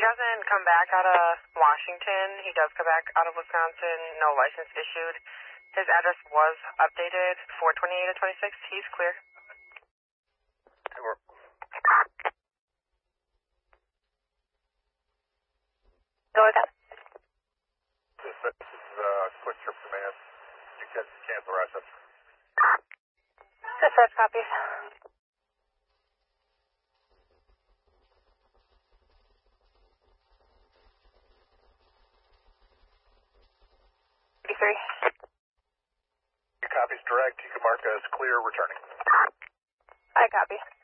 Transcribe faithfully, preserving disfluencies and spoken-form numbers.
doesn't come back out of Washington. He does come back out of Wisconsin. No license issued. His address was updated for twenty-eight and twenty-six. He's clear. Sure. Go with that. This, this is uh, quick trip command. You can cancel Rochester. The first copies. Three. Your copy's direct. You can mark as clear returning. I copy.